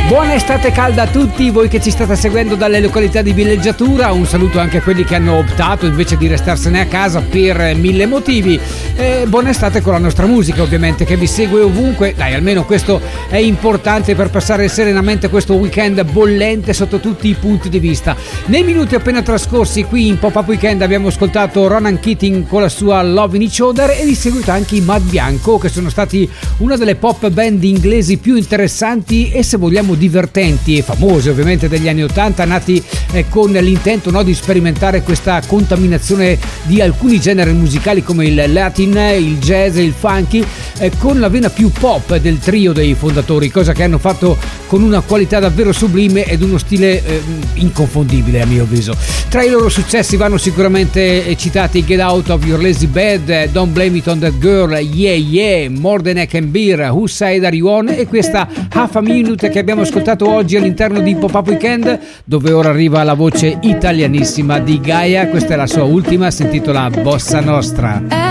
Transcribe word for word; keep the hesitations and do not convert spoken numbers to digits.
Buona estate calda a tutti voi che ci state seguendo dalle località di villeggiatura. Un saluto anche a quelli che hanno optato invece di restarsene a casa per mille motivi. E buona estate con la nostra musica, ovviamente, che vi segue ovunque. Dai, almeno questo è importante per passare serenamente questo weekend bollente sotto tutti i punti di vista. Nei minuti appena trascorsi qui in Pop-Up Weekend abbiamo ascoltato Ronan Keating con la sua Lovin' Each Other e di seguito anche i Mad Bianco, che sono stati una delle pop band inglesi più interessanti e, se vogliamo, divertenti e famose ovviamente degli anni ottanta, nati eh, con l'intento, no, di sperimentare questa contaminazione di alcuni generi musicali come il latin, il jazz e il funky eh, con la vena più pop del trio dei fondatori, cosa che hanno fatto con una qualità davvero sublime ed uno stile eh, inconfondibile a mio avviso. Tra i loro successi vanno sicuramente citati Get Out of Your Lazy Bed, Don't Blame It on That Girl, Yeah Yeah, More Than I Can Bear, Whose Side Are You On e questa Half a Minute che abbiamo ascoltato oggi all'interno di Pop-Up Weekend, dove ora arriva la voce italianissima di Gaia. Questa è la sua ultima, si intitola Bossa Nostra.